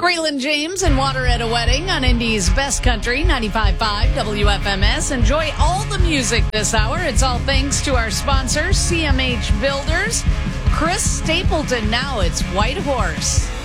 Graylin James and Water at a Wedding on Indy's Best Country, 95.5 WFMS. Enjoy all the music this hour. It's all thanks to our sponsor, CMH Builders. Chris Stapleton, now it's White Horse.